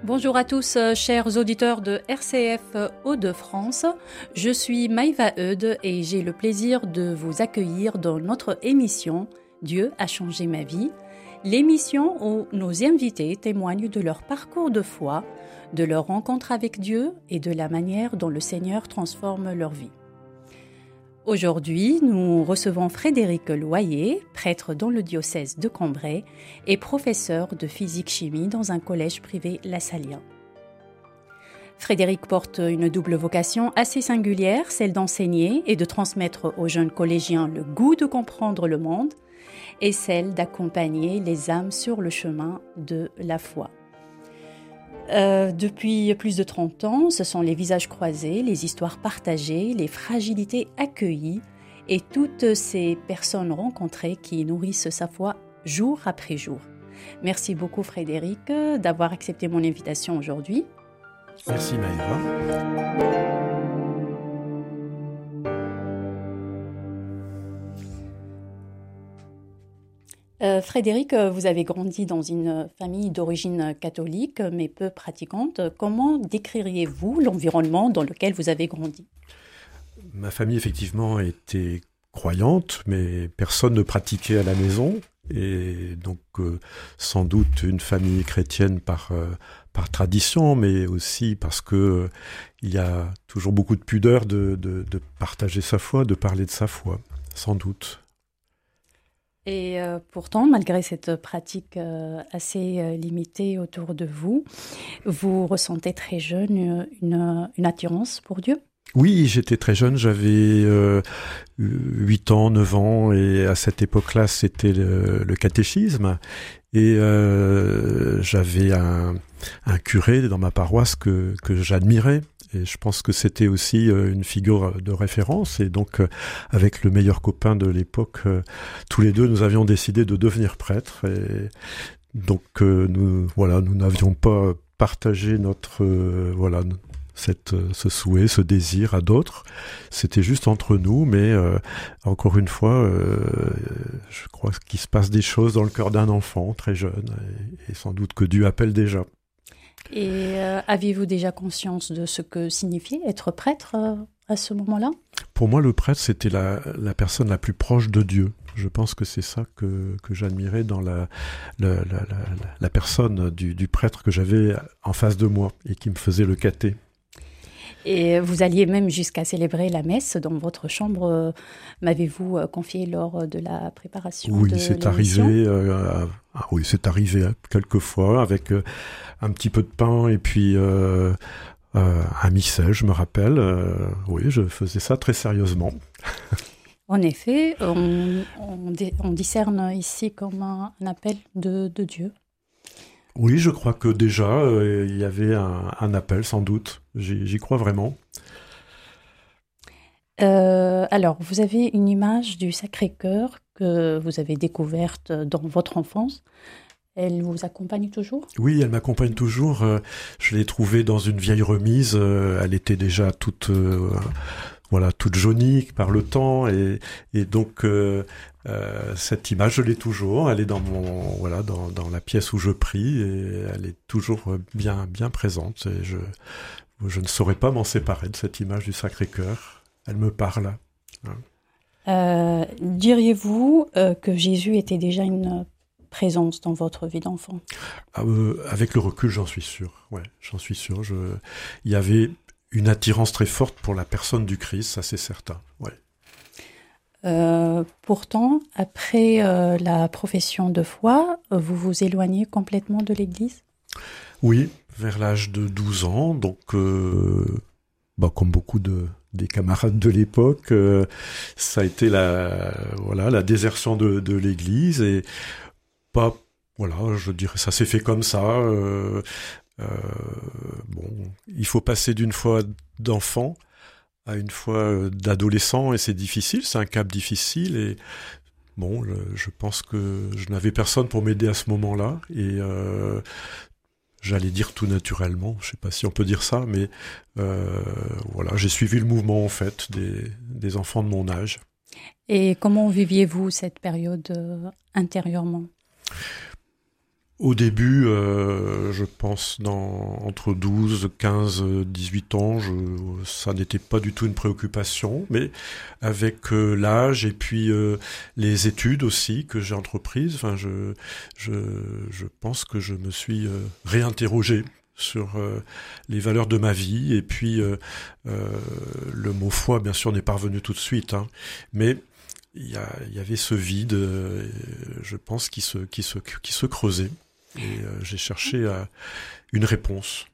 Bonjour à tous, chers auditeurs de RCF Hauts-de-France. Je suis Maïva Eudes et j'ai le plaisir de vous accueillir dans notre émission « Dieu a changé ma vie », l'émission où nos invités témoignent de leur parcours de foi, de leur rencontre avec Dieu et de la manière dont le Seigneur transforme leur vie. Aujourd'hui, nous recevons Frédéric Loyer, prêtre dans le diocèse de Cambrai et professeur de physique-chimie dans un collège privé lassalien. Frédéric porte une double vocation assez singulière, celle d'enseigner et de transmettre aux jeunes collégiens le goût de comprendre le monde et celle d'accompagner les âmes sur le chemin de la foi. Depuis plus de 30 ans, ce sont les visages croisés, les histoires partagées, les fragilités accueillies et toutes ces personnes rencontrées qui nourrissent sa foi jour après jour. Merci beaucoup Frédéric d'avoir accepté mon invitation aujourd'hui. Merci Maïva. Frédéric, vous avez grandi dans une famille d'origine catholique mais peu pratiquante. Comment décririez-vous l'environnement dans lequel vous avez grandi ? Ma famille effectivement était croyante, mais personne ne pratiquait à la maison. Et donc sans doute une famille chrétienne par tradition, mais aussi parce que il y a toujours beaucoup de pudeur de partager sa foi, de parler de sa foi, sans doute. Et pourtant, malgré cette pratique assez limitée autour de vous, vous ressentez très jeune une attirance pour Dieu ? Oui, j'étais très jeune, j'avais 8 ans, 9 ans, et à cette époque-là, c'était le catéchisme. Et j'avais un curé dans ma paroisse que j'admirais. Et je pense que c'était aussi une figure de référence. Et donc, avec le meilleur copain de l'époque, tous les deux, nous avions décidé de devenir prêtres. Et donc, nous n'avions pas partagé ce souhait, ce désir à d'autres. C'était juste entre nous, mais encore une fois, je crois qu'il se passe des choses dans le cœur d'un enfant très jeune, et sans doute que Dieu appelle déjà. Et aviez-vous déjà conscience de ce que signifiait être prêtre à ce moment-là ? Pour moi, le prêtre, c'était la personne la plus proche de Dieu. Je pense que c'est ça que j'admirais dans la personne du prêtre que j'avais en face de moi et qui me faisait le caté. Et vous alliez même jusqu'à célébrer la messe dans votre chambre, m'avez-vous confié lors de la préparation de l'émission ? Oui, c'est arrivé quelques fois avec un petit peu de pain et puis un missel, je me rappelle. Oui, je faisais ça très sérieusement. En effet, on discerne ici comme un appel de Dieu. Oui, je crois que déjà, il y avait un appel, sans doute. J'y crois vraiment. Alors, vous avez une image du Sacré-Cœur que vous avez découverte dans votre enfance. Elle vous accompagne toujours ? Oui, elle m'accompagne toujours. Je l'ai trouvée dans une vieille remise. Elle était déjà toute jaunie par le temps. Et donc, cette image, je l'ai toujours. Elle est dans la pièce où je prie. Et elle est toujours bien présente. Et je ne saurais pas m'en séparer de cette image du Sacré-Cœur. Elle me parle. Diriez-vous que Jésus était déjà une présence dans votre vie d'enfant ? Avec le recul, j'en suis sûr. Ouais, j'en suis sûr. Il y avait une attirance très forte pour la personne du Christ, ça c'est certain. Ouais. Pourtant, après la profession de foi, vous vous éloignez complètement de l'Église ? Oui, vers l'âge de 12 ans. Donc, comme beaucoup des camarades de l'époque, ça a été la désertion de l'Église et je dirais ça s'est fait comme ça. Il faut passer d'une foi d'enfant à une foi d'adolescent et c'est difficile, c'est un cap difficile et je pense que je n'avais personne pour m'aider à ce moment-là et j'allais dire tout naturellement, je ne sais pas si on peut dire ça, mais j'ai suivi le mouvement en fait des enfants de mon âge. Et comment viviez-vous cette période intérieurement ? Au début, je pense entre 12, 15, 18 ans, ça n'était pas du tout une préoccupation, mais avec l'âge et puis les études aussi que j'ai entreprises, enfin, je pense que je me suis réinterrogé sur les valeurs de ma vie, et puis le mot foi, bien sûr, n'est pas revenu tout de suite, hein, mais il y avait ce vide, je pense, qui se creusait. Et j'ai cherché une réponse.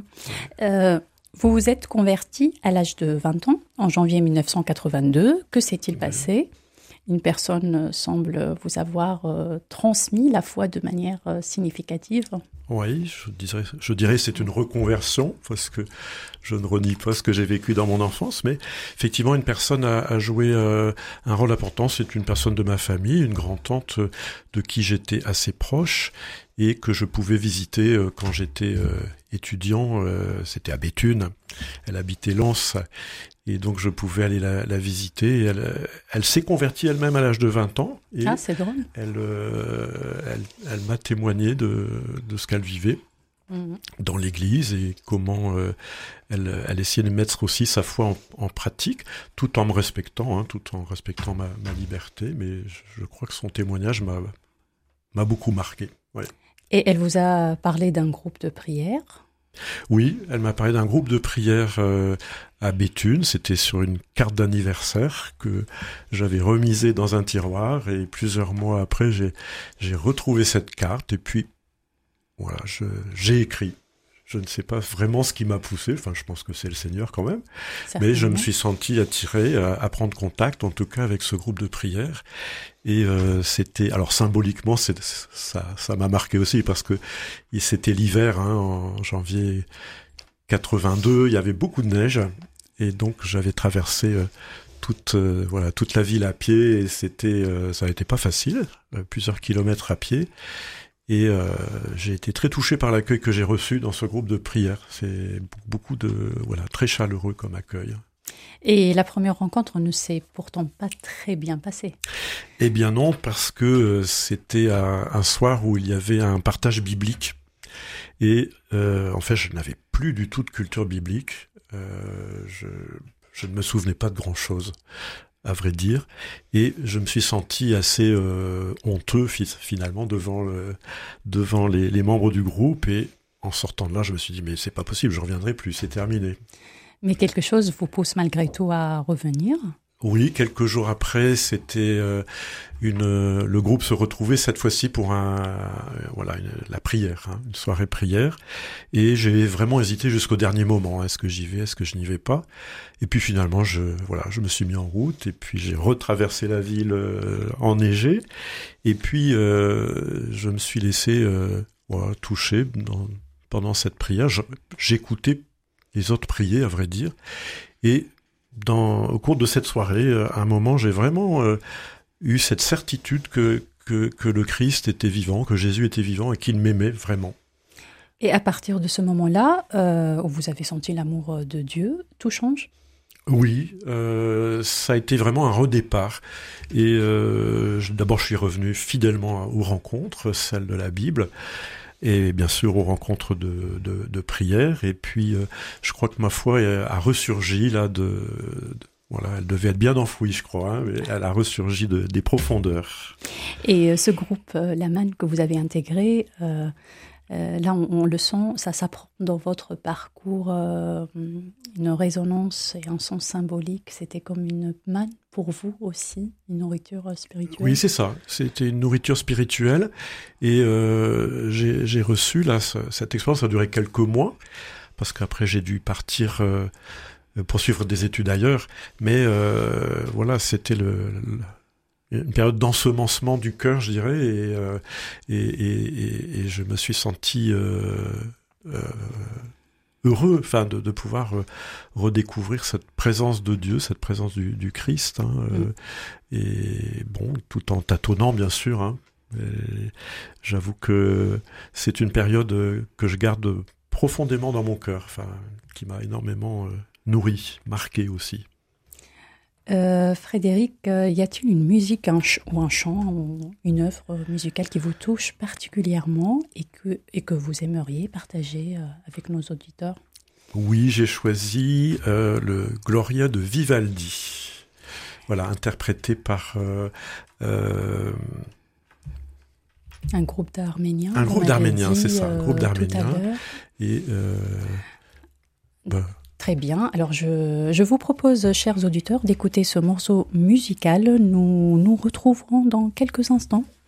Vous vous êtes converti à l'âge de 20 ans, en janvier 1982. Que s'est-il passé ? Une personne semble vous avoir transmis la foi de manière significative. Oui, je dirais que c'est une reconversion, parce que je ne renie pas ce que j'ai vécu dans mon enfance, mais effectivement, une personne a joué un rôle important. C'est une personne de ma famille, une grand-tante de qui j'étais assez proche et que je pouvais visiter quand j'étais étudiant. C'était à Béthune, elle habitait Lens, et donc je pouvais aller la visiter. Et elle s'est convertie elle-même à l'âge de 20 ans. Et c'est drôle. Elle m'a témoigné de ce qu'elle vivait dans l'église, et comment elle essayait de mettre aussi sa foi en pratique, tout en me respectant, tout en respectant ma liberté. Mais je crois que son témoignage m'a beaucoup marqué. Ouais. Et elle vous a parlé d'un groupe de prière ? Oui, elle m'a parlé d'un groupe de prière à Béthune. C'était sur une carte d'anniversaire que j'avais remisée dans un tiroir, et plusieurs mois après, j'ai retrouvé cette carte, et puis voilà, j'ai écrit. Je ne sais pas vraiment ce qui m'a poussé, enfin je pense que c'est le Seigneur quand même, mais je me suis senti attiré à prendre contact, en tout cas avec ce groupe de prière. Et c'était, alors symboliquement, ça m'a marqué aussi, parce que c'était l'hiver, en janvier 82, il y avait beaucoup de neige, et donc j'avais traversé toute la ville à pied, et ça n'a été pas facile, plusieurs kilomètres à pied. Et j'ai été très touché par l'accueil que j'ai reçu dans ce groupe de prière. C'est très chaleureux comme accueil. Et la première rencontre ne s'est pourtant pas très bien passée. Eh bien non, parce que c'était un soir où il y avait un partage biblique. Et en fait, je n'avais plus du tout de culture biblique. Je ne me souvenais pas de grand-chose, à vrai dire, et je me suis senti assez honteux finalement devant les membres du groupe, et en sortant de là, je me suis dit mais c'est pas possible, je reviendrai plus, c'est terminé. Mais quelque chose vous pousse malgré tout à revenir ? Oui, quelques jours après, c'était le groupe se retrouvait cette fois-ci pour la prière, une soirée prière, et j'ai vraiment hésité jusqu'au dernier moment. Est-ce que j'y vais, est-ce que je n'y vais pas ? Et puis finalement, je me suis mis en route, et puis j'ai retraversé la ville enneigée, et puis je me suis laissé toucher pendant cette prière. J'écoutais les autres prier, à vrai dire, et au cours de cette soirée, à un moment, j'ai vraiment eu cette certitude que le Christ était vivant, que Jésus était vivant, et qu'il m'aimait vraiment. Et à partir de ce moment-là, où vous avez senti l'amour de Dieu, tout change ? Oui, ça a été vraiment un redépart. Et d'abord, je suis revenu fidèlement aux rencontres, celles de la Bible, et bien sûr aux rencontres de prière. Et puis, je crois que ma foi a ressurgi là elle devait être bien enfouie, je crois, mais elle a ressurgi des profondeurs. Et ce groupe Laman que vous avez intégré, là on le sent, ça s'apprend dans votre parcours, une résonance et un sens symbolique. C'était comme une manne pour vous aussi, une nourriture spirituelle. Oui, c'est ça. C'était une nourriture spirituelle, et j'ai reçu là cette expérience. Ça a duré quelques mois, parce qu'après j'ai dû partir poursuivre des études ailleurs, mais c'était une période d'ensemencement du cœur, je dirais, et je me suis senti heureux, de pouvoir redécouvrir cette présence de Dieu, cette présence du Christ, et bon, tout en tâtonnant, bien sûr. J'avoue que c'est une période que je garde profondément dans mon cœur, qui m'a énormément nourri, marqué aussi. Frédéric, y a-t-il une musique ou un chant ou une œuvre musicale qui vous touche particulièrement et que vous aimeriez partager avec nos auditeurs? Oui, j'ai choisi le Gloria de Vivaldi. Voilà, interprété par un groupe d'Arméniens. Un groupe d'Arméniens, c'est ça, un groupe d'Arméniens. Et très bien. Alors, je vous propose, chers auditeurs, d'écouter ce morceau musical. Nous nous retrouverons dans quelques instants.